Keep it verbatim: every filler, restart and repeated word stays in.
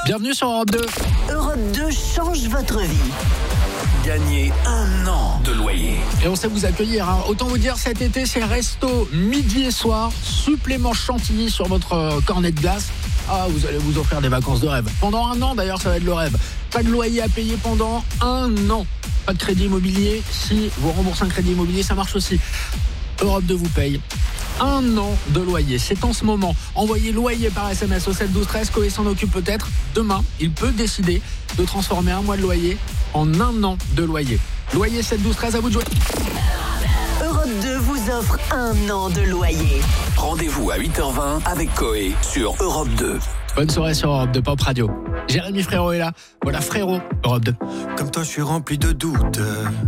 Bienvenue sur Europe deux. Europe deux change votre vie. Gagnez un an de loyer. Et on sait vous accueillir. Hein. Autant vous dire, cet été, c'est resto midi et soir. Supplément chantilly sur votre euh, cornet de glace. Ah, vous allez vous offrir des vacances de rêve. Pendant un an, d'ailleurs, ça va être le rêve. Pas de loyer à payer pendant un an. Pas de crédit immobilier. Si vous remboursez un crédit immobilier, ça marche aussi. Europe deux vous paye un an de loyer. C'est en ce moment. Envoyez loyer par S M S au sept douze treize. Coé s'en occupe peut-être. Demain, il peut décider de transformer un mois de loyer en un an de loyer. Loyer sept douze treize, à vous de jouer. Europe deux vous offre un an de loyer. Rendez-vous à huit heures vingt avec Coé sur Europe deux. Bonne soirée sur Europe deux Pop Radio. Jérémy Frérot est là. Voilà Frérot, Europe deux. Comme toi, je suis rempli de doutes.